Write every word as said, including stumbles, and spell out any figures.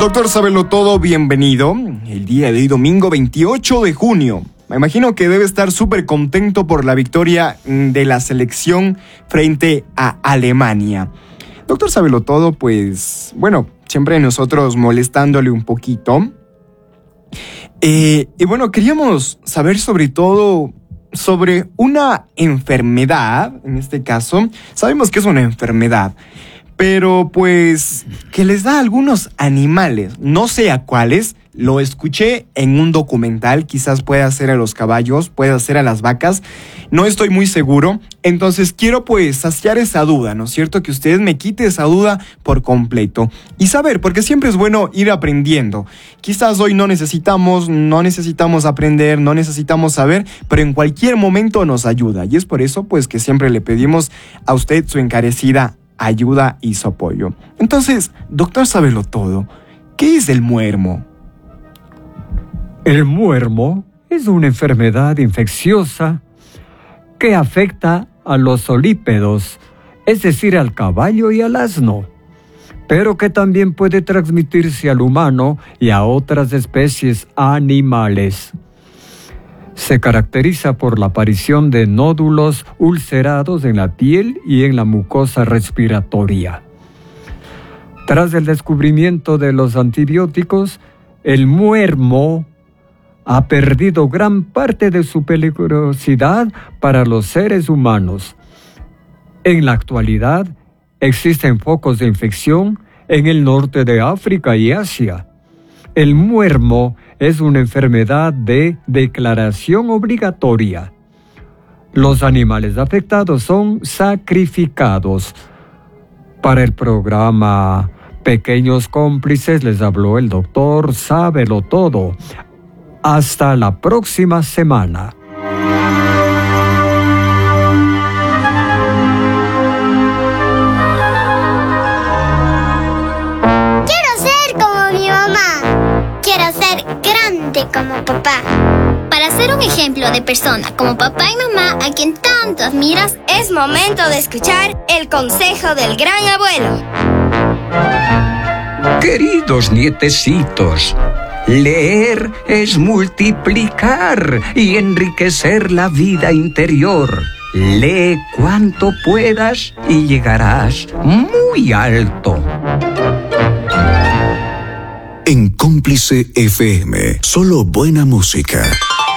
Doctor Sabelo Todo, bienvenido. El día de hoy, domingo veintiocho de junio. Me imagino que debe estar súper contento por la victoria de la selección frente a Alemania. Doctor Sabelo Todo, pues, bueno, siempre nosotros molestándole un poquito. Eh, y bueno, queríamos saber sobre todo sobre una enfermedad, en este caso. Sabemos que es una enfermedad, pero pues que les da a algunos animales, no sé a cuáles. Lo escuché en un documental, quizás pueda ser a los caballos, pueda ser a las vacas, no estoy muy seguro. Entonces quiero pues saciar esa duda, ¿no es cierto? Que usted me quite esa duda por completo y saber, porque siempre es bueno ir aprendiendo. Quizás hoy no necesitamos, no necesitamos aprender, no necesitamos saber, pero en cualquier momento nos ayuda. Y es por eso pues que siempre le pedimos a usted su encarecida ayuda y su apoyo. Entonces, doctor Sabelo Todo, ¿qué es el muermo? El muermo es una enfermedad infecciosa que afecta a los solípedos, es decir, al caballo y al asno, pero que también puede transmitirse al humano y a otras especies animales. Se caracteriza por la aparición de nódulos ulcerados en la piel y en la mucosa respiratoria. Tras el descubrimiento de los antibióticos, el muermo ha perdido gran parte de su peligrosidad para los seres humanos. En la actualidad, existen focos de infección en el norte de África y Asia. El muermo es una enfermedad de declaración obligatoria. Los animales afectados son sacrificados. Para el programa Pequeños Cómplices les habló el doctor Sabelo Todo. Hasta la próxima semana. Quiero ser como mi mamá. Quiero ser grande como papá. Para ser un ejemplo de persona como papá y mamá a quien tanto admiras, es momento de escuchar el consejo del gran abuelo. Queridos nietecitos, leer es multiplicar y enriquecer la vida interior. Lee cuanto puedas y llegarás muy alto. En Cómplice F M, solo buena música.